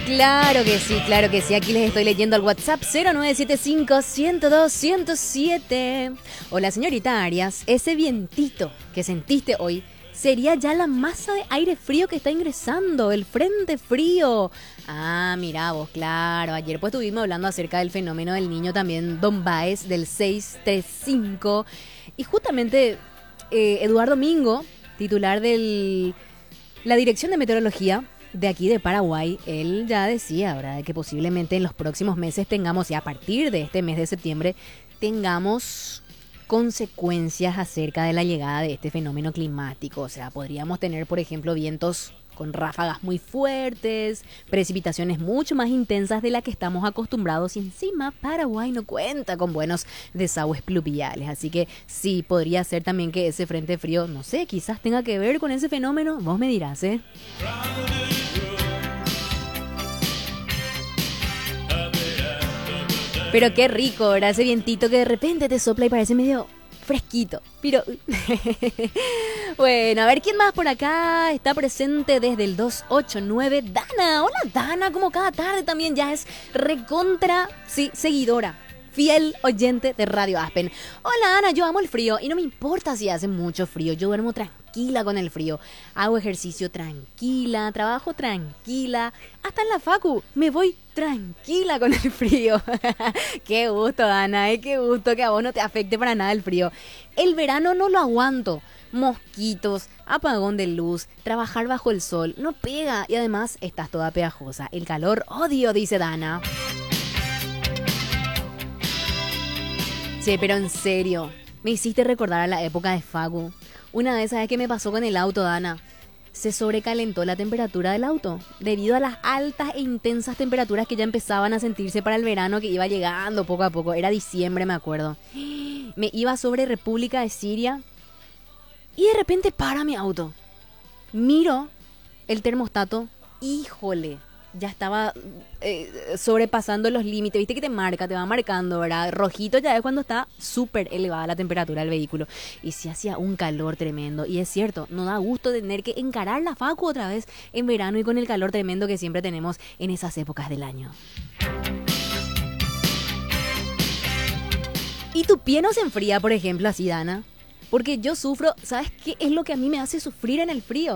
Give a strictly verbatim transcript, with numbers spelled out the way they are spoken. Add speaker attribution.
Speaker 1: Claro que sí, claro que sí. Aquí les estoy leyendo al WhatsApp cero nueve siete cinco, uno cero dos, uno cero siete. Hola, señorita Arias. Ese vientito que sentiste hoy sería ya la masa de aire frío que está ingresando, el frente frío. Ah, mira vos, claro. Ayer pues estuvimos hablando acerca del fenómeno del niño también, Don Baez, del seis tres cinco. Y justamente eh, Eduardo Mingo, titular de la Dirección de Meteorología de aquí de Paraguay, él ya decía, ¿verdad?, que posiblemente en los próximos meses tengamos, y a partir de este mes de septiembre, tengamos consecuencias acerca de la llegada de este fenómeno climático. O sea, podríamos tener, por ejemplo, vientos con ráfagas muy fuertes, precipitaciones mucho más intensas de las que estamos acostumbrados, y encima Paraguay no cuenta con buenos desagües pluviales. Así que sí, podría ser también que ese frente frío, no sé, quizás tenga que ver con ese fenómeno. Vos me dirás, ¿eh? Pero qué rico, ¿verdad? Ese vientito que de repente te sopla y parece medio fresquito. Pero bueno, a ver, ¿quién más por acá está presente desde el dos ocho nueve? Dana. Hola, Dana, como cada tarde también ya es recontra, sí, seguidora, fiel oyente de Radio Aspen. Hola, Ana, yo amo el frío y no me importa si hace mucho frío. Yo duermo tranquila con el frío. Hago ejercicio tranquila, trabajo tranquila. Hasta en la facu me voy tranquila con el frío. Qué gusto, Ana, ¿eh? Qué gusto que a vos no te afecte para nada el frío. El verano no lo aguanto. Mosquitos, apagón de luz, trabajar bajo el sol, no pega y además estás toda pegajosa. El calor, odio, dice Dana. Che, pero en serio, me hiciste recordar a la época de Facu. Una vez, ¿sabes qué me pasó con el auto, Dana? Se sobrecalentó la temperatura del auto debido a las altas e intensas temperaturas que ya empezaban a sentirse para el verano que iba llegando poco a poco. Era diciembre, me acuerdo. Me iba sobre República de Siria y de repente para mi auto. Miro el termostato, híjole, ya estaba eh, sobrepasando los límites. Viste que te marca, te va marcando, ¿verdad? Rojito ya es cuando está súper elevada la temperatura del vehículo. Y se hacía un calor tremendo. Y es cierto, no da gusto tener que encarar la facu otra vez en verano y con el calor tremendo que siempre tenemos en esas épocas del año. ¿Y tu pie no se enfría, por ejemplo, así, Dana? Porque yo sufro, ¿sabes qué es lo que a mí me hace sufrir en el frío?